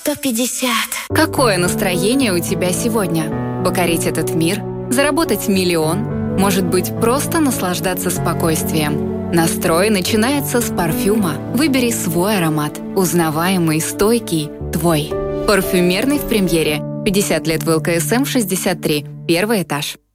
150. Какое настроение у тебя сегодня? Покорить этот мир? Заработать миллион? Может быть, просто наслаждаться спокойствием? Настрой начинается с парфюма. Выбери свой аромат. Узнаваемый, стойкий, твой. Парфюмерный в премьере. 50 лет в ЛКСМ 63. Первый этаж.